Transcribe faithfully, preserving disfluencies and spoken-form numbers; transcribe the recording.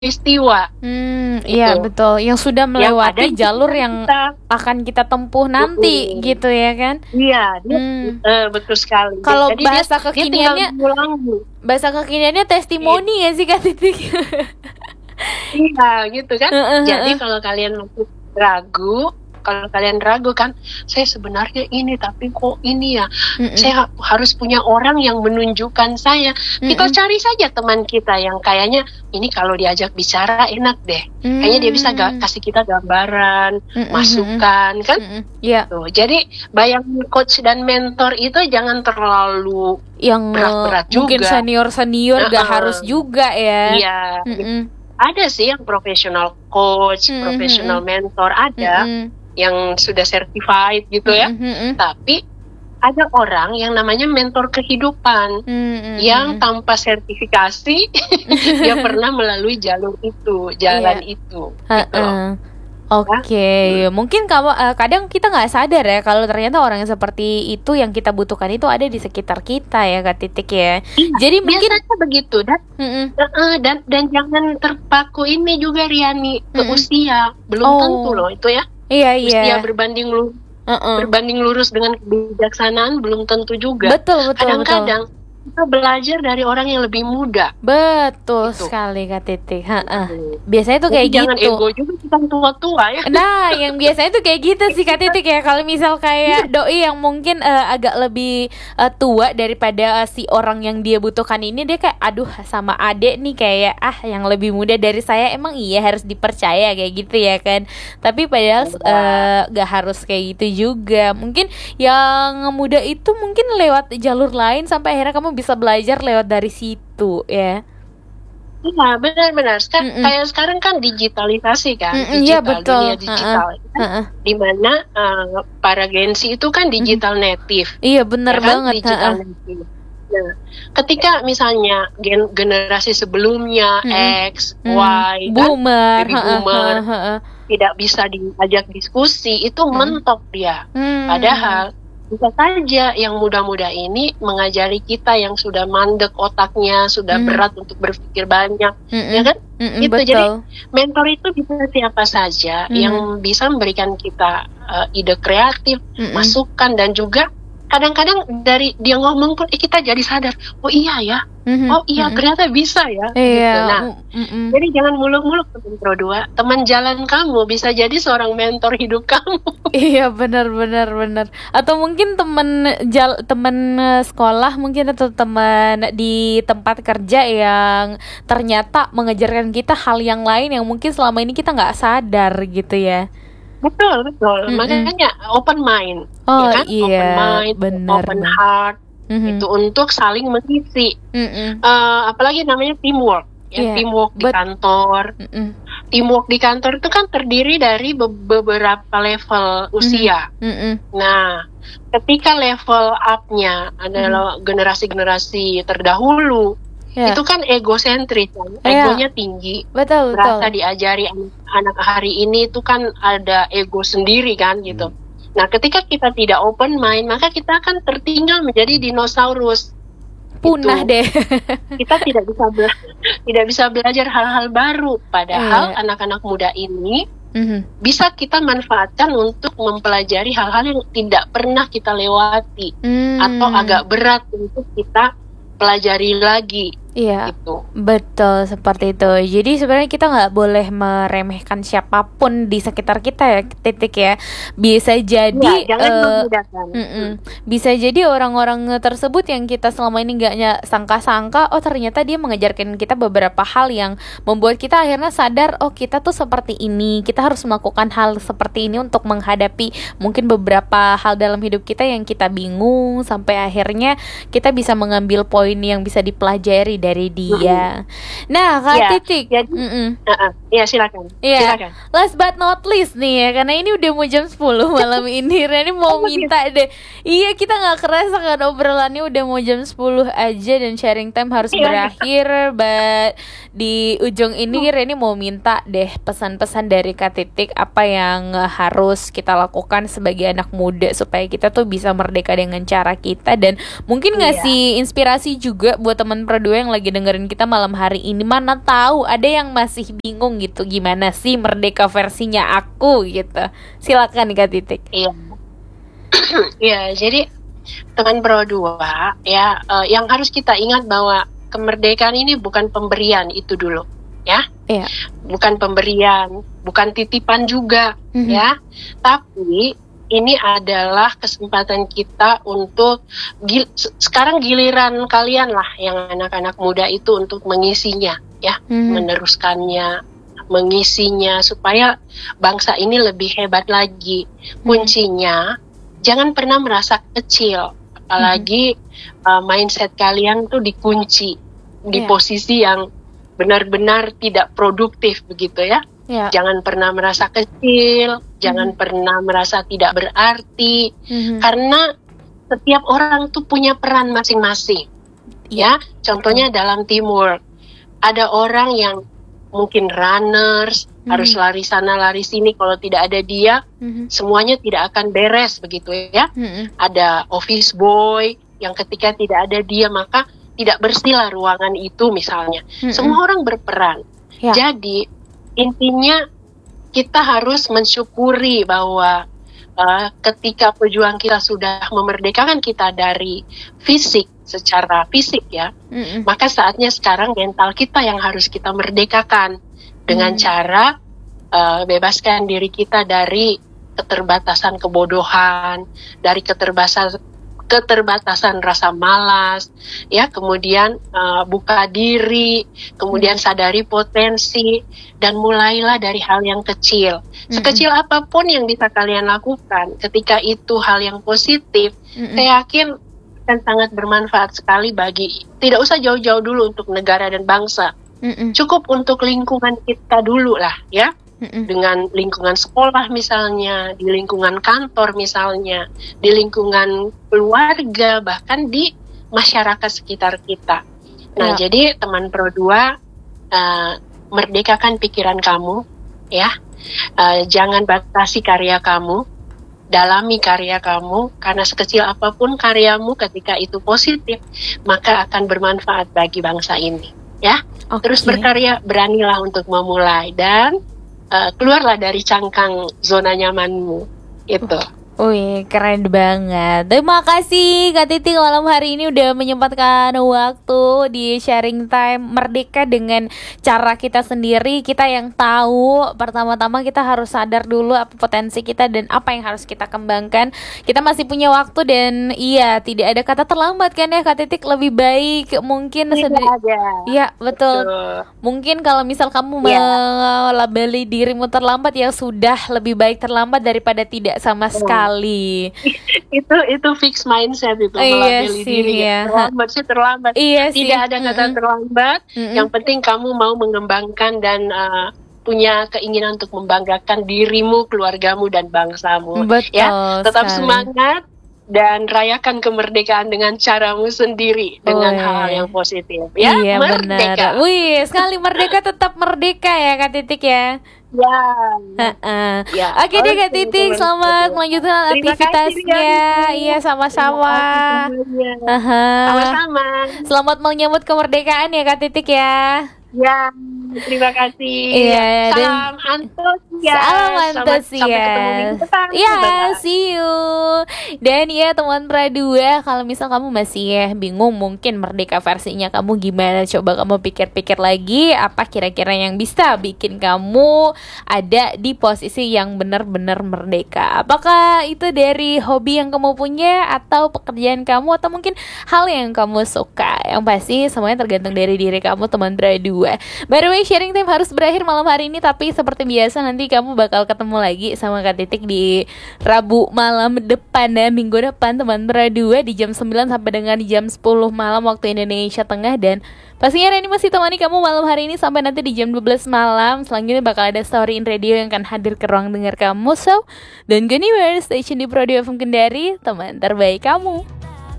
peristiwa. Hmm, Gitu. iya betul. Yang sudah Yang ada melewati di jalur pikiran yang kita. akan kita tempuh nanti, Mm-mm. gitu ya kan? Iya, dia Hmm. eh, betul sekali. Kalau Jadi dia bahasa dia tinggal kekiniannya, mengulangi. bahasa kekiniannya Iya. testimoni ya sih Kak Titik? Iya, gitu kan. Heeh, Jadi heeh. kalau kalian masih ragu, kalau kalian ragu kan, saya sebenarnya ini tapi kok ini ya, Mm-mm. saya ha- harus punya orang yang menunjukkan saya. Kita Mm-mm. cari saja teman kita yang kayaknya ini kalau diajak bicara enak deh. Kayaknya dia bisa ga- Hmm. kasih kita gambaran, Mm-mm, masukan kan. mm-mm. Iya, Tuh. Jadi bayangin coach dan mentor itu jangan terlalu yang berat-berat eh, mungkin juga. senior-senior gak Heeh. harus juga ya. Iya, Mm-mm. ada sih yang profesional coach, Mm-mm, profesional mm-mm. mentor ada Mm-mm. yang sudah certified gitu ya. Mm-mm, mm-mm. Tapi ada orang yang namanya mentor kehidupan Mm-mm, yang mm-mm. tanpa sertifikasi dia pernah melalui jalur itu, jalan Iya. itu, gitu loh. Heeh. Oke, mungkin kamu eh, kadang kita nggak sadar ya kalau ternyata orang yang seperti itu yang kita butuhkan itu ada di sekitar kita ya Kak Titik ya. Iya, Jadi mungkin biasanya begitu dan Mm-mm. eh, dan dan jangan terpaku ini juga Riani ke Mm-mm. usia, belum Oh. tentu loh itu ya. Iya Usia iya. berbanding lu Heeh. berbanding lurus dengan kebijaksanaan belum tentu juga. Betul betul betul. Kadang-kadang kita belajar dari orang yang lebih muda. Betul Gitu. sekali Kak Titik. Heeh. Hmm. Biasanya tuh Jadi kayak jangan gitu. ego juga kita tua-tua ya. Nah, yang biasanya tuh kayak gitu sih Kak Titik ya. Kalau misal kayak doi yang mungkin eh, agak lebih eh, tua daripada eh, si orang yang dia butuhkan ini, dia kayak aduh sama adek nih kayak ah yang lebih muda dari saya, emang iya harus dipercaya kayak gitu ya kan. Tapi padahal eh, gak harus kayak gitu juga. Mungkin yang muda itu mungkin lewat jalur lain sampai akhirnya kamu bisa belajar lewat dari situ ya. Iya, benar-benar. Sekarang, Mm-mm. kayak sekarang kan digitalisasi kan, Mm-mm, iya, digital, betul. dunia digital. Kan? Heeh. Di mana eh, para Gen Z itu kan digital native. Iya bener Ya kan? banget. Digital heeh. native. Nah, ketika misalnya gen generasi sebelumnya Mm-mm. X, Mm. Y, kan, Boomer, baby heeh, boomer, heeh, heeh. tidak bisa diajak diskusi, itu Mm. mentok dia. Hmm. Padahal bisa saja yang muda-muda ini mengajari kita yang sudah mandek otaknya, sudah Mm. berat untuk berpikir banyak, Mm-mm. ya kan? Mm-mm, Itu betul. jadi mentor itu bisa siapa saja Mm. yang bisa memberikan kita uh, ide kreatif, Mm-mm. masukan, dan juga kadang-kadang dari dia ngomong pun eh, kita jadi sadar, oh iya ya, Mhm, oh iya mhm. ternyata bisa ya. Iya. Gitu. Nah, mm-mm. jadi jangan muluk-muluk teman Pro dua, teman jalan kamu bisa jadi seorang mentor hidup kamu. Iya benar benar benar. Atau mungkin teman jal teman eh, sekolah mungkin, atau teman di tempat kerja yang ternyata mengajarkan kita hal yang lain yang mungkin selama ini kita nggak sadar gitu ya. Betul, betul. Mm-mm. Makanya open mind, Oh ya kan? iya, Open mind, benar. open heart, Mhm. itu untuk saling mengisi. Mm-mm. Eh, apalagi namanya teamwork, ya, Iya, teamwork di bet- kantor. Mm-mm. Teamwork di kantor itu kan terdiri dari be- beberapa level usia. Mm-mm. Nah, ketika level up-nya adalah generasi-generasi terdahulu, Ya. itu kan egosentris, kan? Iya. Egonya tinggi. Betul betul. Merasa diajari anak, anak hari ini itu kan ada ego sendiri kan gitu. Nah, ketika kita tidak open mind, maka kita akan tertinggal menjadi dinosaurus. Punah Gitu. deh. Kita tidak bisa bela- tidak bisa belajar hal-hal baru. Padahal Iya. anak-anak muda ini Mhm. bisa kita manfaatkan untuk mempelajari hal-hal yang tidak pernah kita lewati Hmm. atau agak berat untuk kita pelajari lagi. Iya. Gitu. Betul seperti itu. Jadi sebenarnya kita nggak boleh meremehkan siapapun di sekitar kita ya, Titik ya. Bisa jadi Ya, jangan eh, memudahkan. mm-mm. bisa jadi orang-orang tersebut yang kita selama ini nggak ny- sangka-sangka, oh ternyata dia mengajarkan kita beberapa hal yang membuat kita akhirnya sadar, oh kita tuh seperti ini, kita harus melakukan hal seperti ini untuk menghadapi mungkin beberapa hal dalam hidup kita yang kita bingung, sampai akhirnya kita bisa mengambil poin yang bisa dipelajari dari dia. Nah, Kak Ya, Titik, jadi- mm-mm. Uh-uh. Ya, silakan. Iya. Silakan. Last but not least nih ya, karena ini udah mau jam sepuluh malam ini. Reni mau minta deh. Iya, kita gak kerasa kan obrolannya udah mau jam sepuluh aja dan sharing time harus Iya. berakhir. But di ujung ini Reni mau minta deh pesan-pesan dari Kak Titik, apa yang harus kita lakukan sebagai anak muda supaya kita tuh bisa merdeka dengan cara kita, dan mungkin Iya. ngasih inspirasi juga buat teman Pro dua yang yang lagi dengerin kita malam hari ini, mana tahu ada yang masih bingung gitu, gimana sih merdeka versinya aku gitu. Silakan Kak Titik. Iya. Iya, jadi teman Pro dua ya, uh, yang harus kita ingat bahwa kemerdekaan ini bukan pemberian itu dulu, ya. Iya. Bukan pemberian, bukan titipan juga, Mhm. ya. Tapi ini adalah kesempatan kita untuk gil- sekarang giliran kalian lah yang anak-anak muda itu untuk mengisinya, ya, Mhm. meneruskannya, mengisinya supaya bangsa ini lebih hebat lagi. Kuncinya jangan pernah merasa kecil, apalagi uh, mindset kalian tuh dikunci di Iya. posisi yang benar-benar tidak produktif begitu ya. Ya. Jangan pernah merasa kecil, jangan pernah merasa tidak berarti, Mhm. karena setiap orang tuh punya peran masing-masing. Ya, contohnya dalam teamwork, ada orang yang mungkin runners, Mhm. harus lari sana lari sini, kalau tidak ada dia, Mhm. semuanya tidak akan beres begitu ya. Mhm. Ada office boy yang ketika tidak ada dia maka tidak bersihlah ruangan itu misalnya. Mhm. Semua orang berperan. Ya. Jadi intinya kita harus mensyukuri bahwa uh, ketika pejuang kita sudah memerdekakan kita dari fisik, secara fisik ya, Mhm. maka saatnya sekarang mental kita yang harus kita merdekakan dengan Hmm. cara uh, bebaskan diri kita dari keterbatasan kebodohan, dari keterbatasan keterbatasan rasa malas, ya, kemudian uh, buka diri, kemudian sadari potensi, dan mulailah dari hal yang kecil. Sekecil apapun yang bisa kalian lakukan, ketika itu hal yang positif, Mhm. saya yakin akan sangat bermanfaat sekali bagi, tidak usah jauh-jauh dulu untuk negara dan bangsa, Mhm. cukup untuk lingkungan kita dulu lah, ya. Mhm. Dengan lingkungan sekolah misalnya, di lingkungan kantor misalnya, di lingkungan keluarga, bahkan di masyarakat sekitar kita. Nah, Ya. jadi teman Pro dua, uh, merdekakan pikiran kamu, ya. Uh, jangan batasi karya kamu, dalami karya kamu, karena sekecil apapun karyamu ketika itu positif, maka akan bermanfaat bagi bangsa ini, ya. Oke. Terus berkarya, beranilah untuk memulai, dan Uh, keluarlah dari cangkang zona nyamanmu, itu. Wih, keren banget. Terima kasih Kak Titik malam hari ini udah menyempatkan waktu di sharing time merdeka dengan cara kita sendiri. Kita yang tahu, pertama-tama kita harus sadar dulu apa potensi kita dan apa yang harus kita kembangkan. Kita masih punya waktu dan iya, tidak ada kata terlambat kan ya Kak Titik. Lebih baik mungkin Tidak sedi- ada. Iya, betul. Tuh. Mungkin kalau misal kamu Ya. melabeli dirimu terlambat, ya sudah, lebih baik terlambat daripada tidak sama sekali. itu itu fix mindset itu, Iya melabeli sih, diri ya. ya. Terlambat sih terlambat. Iya sih. Tidak ada kata Mm-mm. terlambat. Mm-mm. Yang penting kamu mau mengembangkan dan uh, punya keinginan untuk membanggakan dirimu, keluargamu, dan bangsamu. Betul Ya, tetap sekali. semangat dan rayakan kemerdekaan dengan caramu sendiri, dengan Wih. hal-hal yang positif. Ya, Iya merdeka. benar. Wih, sekali merdeka tetap merdeka ya Kak Titik ya. Ya. Heeh. Ya. Oke deh Kak Oke, Titik, teman-teman. selamat melanjutkan Terima kasih, aktivitasnya. Rian. Iya, sama-sama. Terima kasih semuanya. Aha. Sama-sama. Selamat menyambut kemerdekaan ya Kak Titik ya. Ya, terima kasih. Iya, dan- Salam antusias. Salam Selamat- Sampai ketemu antusias. minggu depan. Ya, Bye-bye. see you. Dan ya teman Pradua, kalau misal kamu masih ya bingung mungkin merdeka versinya kamu gimana, coba kamu pikir-pikir lagi apa kira-kira yang bisa bikin kamu ada di posisi yang benar-benar merdeka. Apakah itu dari hobi yang kamu punya atau pekerjaan kamu atau mungkin hal yang kamu suka. Yang pasti semuanya tergantung dari diri kamu teman Pradua. By the way, sharing time harus berakhir malam hari ini, tapi seperti biasa nanti kamu bakal ketemu lagi sama Kak Titik di Rabu malam depan ya, minggu depan teman Pradua di jam sembilan sampai dengan jam sepuluh malam waktu Indonesia Tengah. Dan pastinya Reni masih temani kamu malam hari ini sampai nanti di jam dua belas malam. Selanjutnya bakal ada Story in Radio yang akan hadir ke ruang dengar kamu. So, don't go anywhere, station di Prodi F M Kendari, teman terbaik kamu.